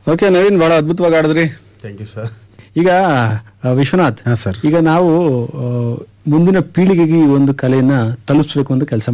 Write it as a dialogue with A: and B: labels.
A: Okay Naveen, ಬಹಳ ಅದ್ಭುತವಾಗಿ ಆಡಿದ್ರಿ.
B: Thank you sir.
A: ಈಗ ವಿಶ್ವನಾಥ್
C: ಹಾಂ ಸರ್.
A: ಈಗ ನಾವು ಮುಂದಿನ ಪೀಳಿಗೆಗೆ ಈ ಒಂದು ಕಲೆಯನ್ನ ತಲುಪಿಸ್ಬೇಕು ಅಂತ ಕೆಲಸ